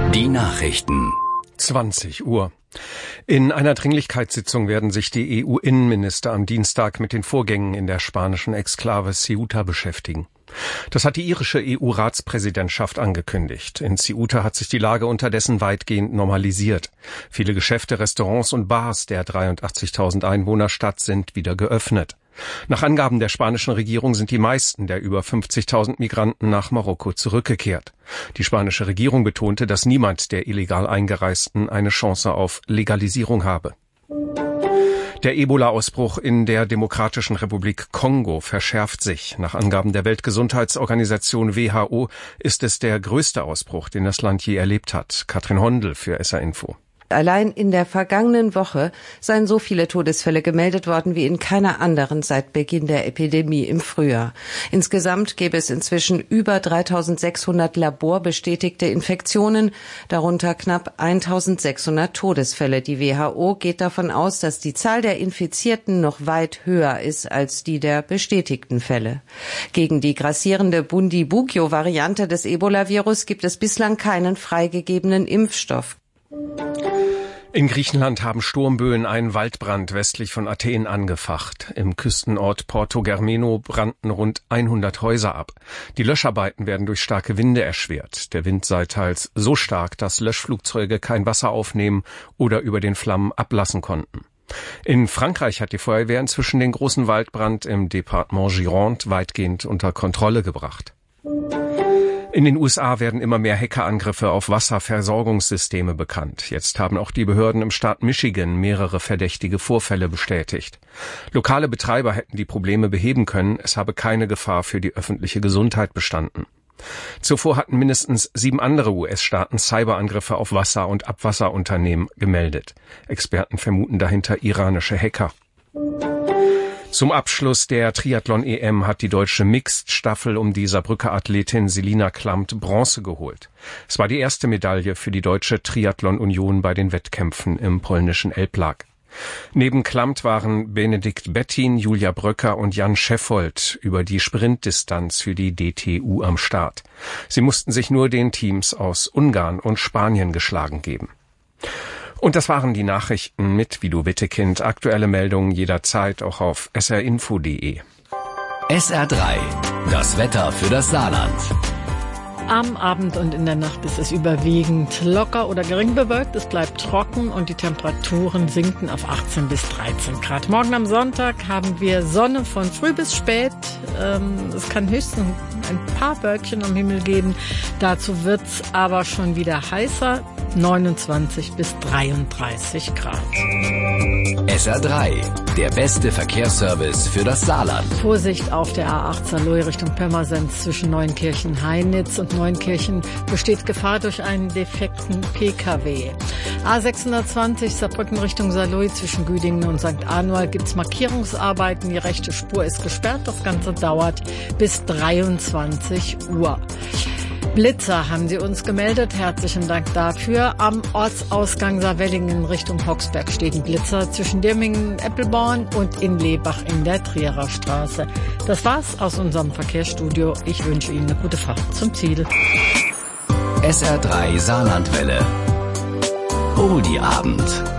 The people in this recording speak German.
Die Nachrichten. 20 Uhr. In einer Dringlichkeitssitzung werden sich die EU-Innenminister am Dienstag mit den Vorgängen in der spanischen Exklave Ceuta beschäftigen. Das hat die irische EU-Ratspräsidentschaft angekündigt. In Ceuta hat sich die Lage unterdessen weitgehend normalisiert. Viele Geschäfte, Restaurants und Bars der 83.000 Einwohnerstadt sind wieder geöffnet. Nach Angaben der spanischen Regierung sind die meisten der über 50.000 Migranten nach Marokko zurückgekehrt. Die spanische Regierung betonte, dass niemand der illegal Eingereisten eine Chance auf Legalisierung habe. Der Ebola-Ausbruch in der Demokratischen Republik Kongo verschärft sich. Nach Angaben der Weltgesundheitsorganisation WHO ist es der größte Ausbruch, den das Land je erlebt hat. Katrin Hondel für SR Info. Allein in der vergangenen Woche seien so viele Todesfälle gemeldet worden wie in keiner anderen seit Beginn der Epidemie im Frühjahr. Insgesamt gäbe es inzwischen über 3.600 laborbestätigte Infektionen, darunter knapp 1.600 Todesfälle. Die WHO geht davon aus, dass die Zahl der Infizierten noch weit höher ist als die der bestätigten Fälle. Gegen die grassierende Bundibugyo-Variante des Ebola-Virus gibt es bislang keinen freigegebenen Impfstoff. In Griechenland haben Sturmböen einen Waldbrand westlich von Athen angefacht. Im Küstenort Porto Germeno brannten rund 100 Häuser ab. Die Löscharbeiten werden durch starke Winde erschwert. Der Wind sei teils so stark, dass Löschflugzeuge kein Wasser aufnehmen oder über den Flammen ablassen konnten. In Frankreich hat die Feuerwehr inzwischen den großen Waldbrand im Departement Gironde weitgehend unter Kontrolle gebracht. In den USA werden immer mehr Hackerangriffe auf Wasserversorgungssysteme bekannt. Jetzt haben auch die Behörden im Staat Michigan mehrere verdächtige Vorfälle bestätigt. Lokale Betreiber hätten die Probleme beheben können, es habe keine Gefahr für die öffentliche Gesundheit bestanden. Zuvor hatten mindestens 7 andere US-Staaten Cyberangriffe auf Wasser- und Abwasserunternehmen gemeldet. Experten vermuten dahinter iranische Hacker. Zum Abschluss der Triathlon-EM hat die deutsche Mixed-Staffel um die Saarbrücker Athletin Selina Klamt Bronze geholt. Es war die erste Medaille für die deutsche Triathlon-Union bei den Wettkämpfen im polnischen Elblag. Neben Klamt waren Benedikt Bettin, Julia Bröcker und Jan Scheffold über die Sprintdistanz für die DTU am Start. Sie mussten sich nur den Teams aus Ungarn und Spanien geschlagen geben. Und das waren die Nachrichten mit Vido Wittekind. Aktuelle Meldungen jederzeit auch auf srinfo.de. SR3, das Wetter für das Saarland. Am Abend und in der Nacht ist es überwiegend locker oder gering bewölkt. Es bleibt trocken und die Temperaturen sinken auf 18 bis 13 Grad. Morgen am Sonntag haben wir Sonne von früh bis spät. Es kann höchstens ein paar Wölkchen am Himmel geben. Dazu wird's aber schon wieder heißer. 29 bis 33 Grad. SR3, der beste Verkehrsservice für das Saarland. Vorsicht auf der A8 Saarlouis Richtung Pirmasens zwischen Neunkirchen-Heinitz und Neunkirchen besteht Gefahr durch einen defekten Pkw. A620 Saarbrücken Richtung Saarlouis zwischen Güdingen und St. Anual gibt's Markierungsarbeiten. Die rechte Spur ist gesperrt. Das Ganze dauert bis 23 Uhr. Blitzer haben sie uns gemeldet. Herzlichen Dank dafür. Am Ortsausgang Saarwellingen Richtung Hoxberg steht ein Blitzer zwischen Dirmingen, Eppelborn und in Lebach in der Trierer Straße. Das war's aus unserem Verkehrsstudio. Ich wünsche Ihnen eine gute Fahrt zum Ziel. SR3 Saarlandwelle. Oldie Abend.